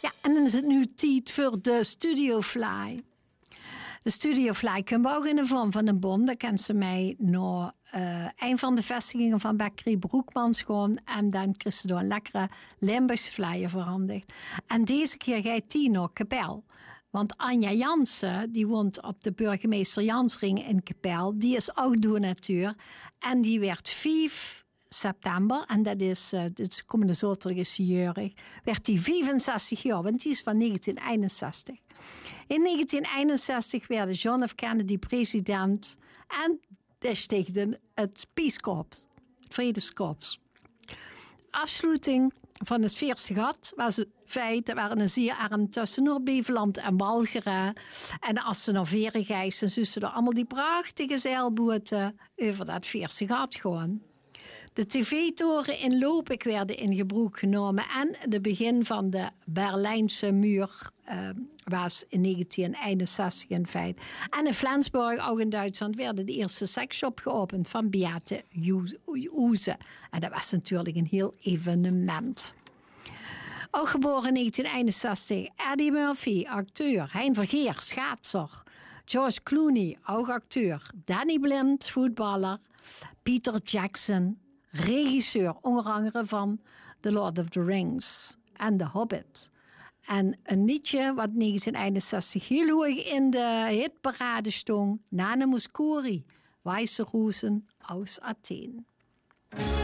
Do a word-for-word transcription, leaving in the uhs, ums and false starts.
Ja, en dan is het nu tijd voor de Studio Fly. De Studio Fly kunnen we ook in de vorm van een bon. Dan kan ze mij naar uh, een van de vestigingen van Bakkerie Broekmans gaan. En dan krijg ze door een lekkere Limburgse flyer veranderd. En deze keer ga je die naar Kapel. Want Anja Jansen, die woont op de Burgemeester Jansring in Kapel. Die is ook donateur. En die werd vijf september, en dat is, uh, dit komende zaterdag is hij jarig, werd hij vijfenzestig jaar, want die is van negentien eenenzestig. In negentien eenenzestig werd John F. Kennedy president en hij stichtte het Peace Corps, het Vredeskorps. Afsluiting van het Veersegat was het feit dat we een zeer arm tussen Noord-Beveland en Walcheren. En als ze naar Veren gijzen, dan ze er allemaal die prachtige zeilboten over dat Veersegat gaan. De tv-toren in Lopik werden in gebruik genomen en het begin van de Berlijnse muur uh, was in negentien eenenzestig een feit. En in Flensburg, ook in Duitsland, werden de eerste seksshop geopend van Beate Uhse. En dat was natuurlijk een heel evenement. Ook geboren in negentien eenenzestig, Eddie Murphy, acteur. Hein Vergeer, schaatser. George Clooney, ook acteur. Danny Blind, voetballer. Peter Jackson, regisseur, onder andere van The Lord of the Rings en The Hobbit. En een liedje wat negentien eenenzestig heel hoog in de hitparade stond, Nane Mouskouri, Weiße Rosen aus Athen.